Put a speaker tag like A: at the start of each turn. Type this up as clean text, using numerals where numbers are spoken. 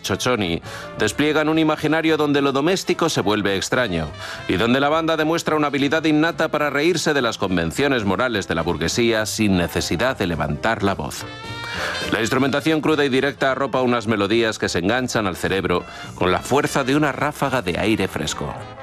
A: Chochoni despliegan un imaginario donde lo doméstico se vuelve extraño y donde la banda demuestra una habilidad innata para reírse de las convenciones morales de la burguesía sin necesidad de levantar la voz. La instrumentación cruda y directa arropa unas melodías que se enganchan al cerebro con la fuerza de una ráfaga de aire fresco.